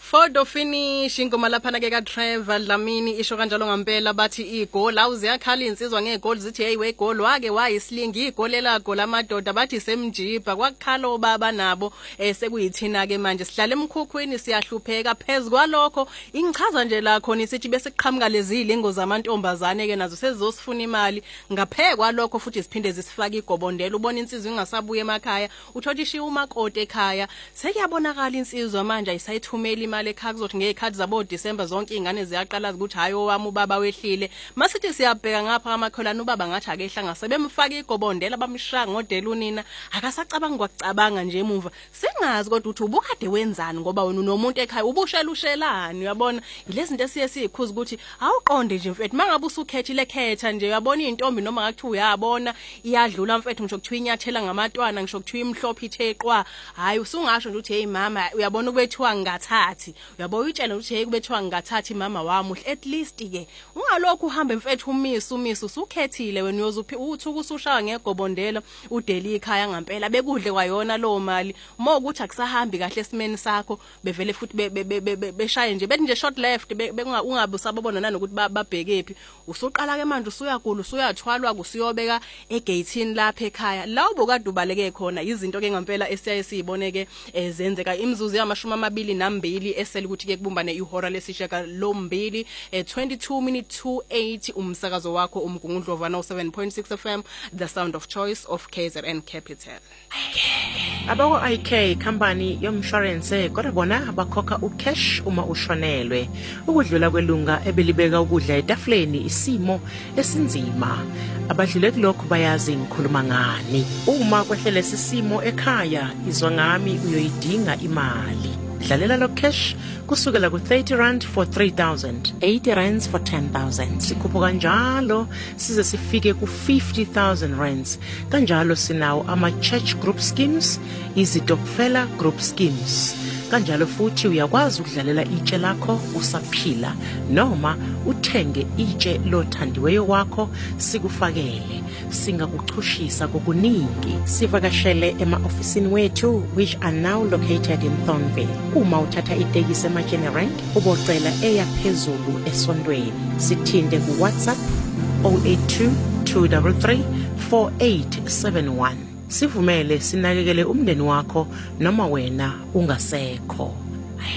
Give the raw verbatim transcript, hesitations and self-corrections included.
Photo finish ingoma lapha ke ka Trevor Dlamini isho kanjalo ngempela bathi igol awuziyakhala insizwa ngegol zithi hey we goal wake wayislingi igol elagola amadoda bathi semjiba kwakukhala obaba nabo eh sekuyithina ke manje sihlala emkhukhwini siyahlupheka phezulu kwalokho ingichaza nje la khona isithi bese siqhamuka lezi lingo zamantombazane ke nazo sezosifuna imali ngaphekwa lokho futhi siphinde zisifaka igobondela ubona insizwa ingasabuye emakhaya uthothi ishiya umakoti ekhaya sekuyabonakala insizwa manje ayisayithumela imali ekhaya kuzothi ngezikhathi zabo December zonke ingane ziyaqala ukuthi hayi owami ubaba wehlile masithi siyabheka ngapha amakholana ubaba ngathi akehla ngasebemfaka igobondela bamshaya ngodela unina akasacabanga kwakucabanga nje emuva sengazi kodwa uthi ubukade wenzani ngoba wena unomuntu ekhaya ubushela ushelani uyabona ilezi zinto esiye sikhuza ukuthi awuqonde nje mfethu mangabe usukhethile khetha nje uyabona intombi noma ngathi uyabona iyadlula mfethu ngisho kuthiwa inyathela ngamatwana ngisho kuthiwa imhlophe itheqwa hayi usungasho nje uthi hey mama uyabona ubethiwa ngathathi uyabo uyitshela ukuthi hey kubethiwa ngathathi mama wamuhle at least ke ungalokho uhambe mfethu umisi umisi usukhethile wena uyozuphi uthi ukusushaya ngegobondela udeli ikhaya ngempela bekudle kwayona lo mali uma ukuthi akusahambi kahle esimeni sakho bevele futhi beshaye nje bethi nje short left ungabe usababona nanokuthi babhekephi usuqala ke manje usuyagula usuyathwalwa kusiyobeka egateini lapha ekhaya la ubokade ubaleke khona izinto ke ngempela esiyaye siyiboneke ezenzeka imzuzu yamashumi amabili nambili esel ukuthi ke kubumbane ihora lesishaka lombili twenty-two minutes to eight umsakazo wakho umgungundlova no seven point six F M the sound of choice of K Z N Capital. Abako I K company yomshwarense kodwa bona bakhokha ucash uma ushonelwe ukudlula kwelunga ebelibeka ukudla etafuleni isimo esinzima abadlule kulokho bayazi ngikhuluma ngani uma kwehlele sisimo ekhaya izwa ngami uyoyidinga imali dlalela lo cash kusukela ku thirty rand for three thousand, eighty rands for ten thousand sikhupha kanjalo size sifike ku fifty thousand rands kanjalo sinawo ama church group schemes izitokfela group schemes kanjalo futhi uyakwazi ukudlalela itshe lakho usaphila noma uthenge itshe lothandiweyo wakho sikufakele singakuchushisa kokuningi sivakashele ema-ofisini wethu which are now located in Thornville uma uthatha itekisi ema-General ubocela eya phezulu esondweni sithinde ku WhatsApp zero eight two, two three three, four eight seven one sivumele sinakekele umndeni wakho noma wena ungasekho.